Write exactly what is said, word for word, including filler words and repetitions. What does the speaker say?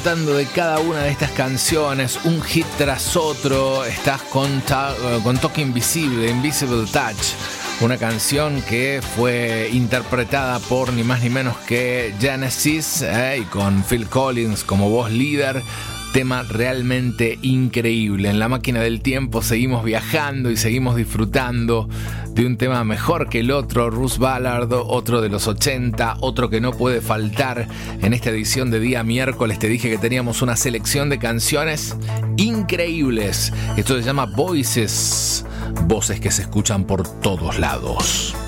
Disfrutando de cada una de estas canciones, un hit tras otro. Estás con, ta- con Toque Invisible, Invisible Touch, una canción que fue interpretada por ni más ni menos que Genesis, eh, y con Phil Collins como voz líder. Tema realmente increíble. En la máquina del tiempo seguimos viajando y seguimos disfrutando de un tema mejor que el otro. Russ Ballard, otro de los ochenta, otro que no puede faltar en esta edición de día miércoles. Te dije que teníamos una selección de canciones increíbles. Esto se llama Voices, voces que se escuchan por todos lados.